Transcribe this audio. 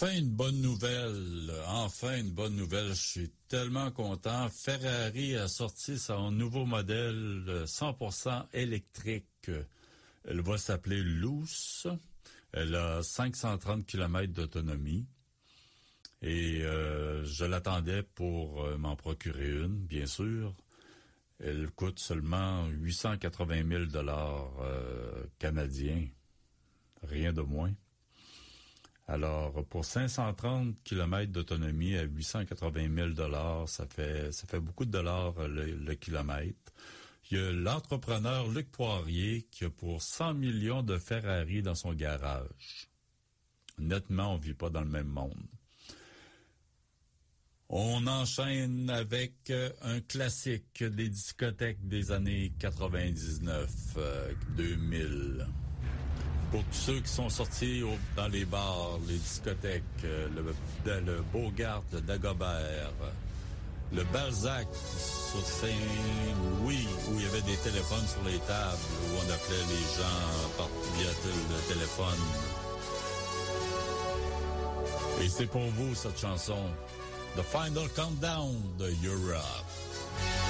Enfin une bonne nouvelle. Je suis tellement content. Ferrari a sorti son nouveau modèle 100% électrique. Elle va s'appeler Luce. Elle a 530 km d'autonomie. Et je l'attendais pour m'en procurer une, bien sûr. Elle coûte seulement 880 000 $ canadiens. Rien de moins. Alors, pour 530 km d'autonomie à 880 000 $, ça fait beaucoup de dollars le kilomètre. Il y a l'entrepreneur Luc Poirier qui a pour 100 millions de Ferrari dans son garage. Nettement, on vit pas dans le même monde. On enchaîne avec un classique des discothèques des années 99, 2000. Pour tous ceux qui sont sortis dans les bars, les discothèques, le Bogart, le Dagobert, le Balzac sur Saint-Louis, où il y avait des téléphones sur les tables, où on appelait les gens via le téléphone. Et c'est pour vous, cette chanson. The Final Countdown de Europe.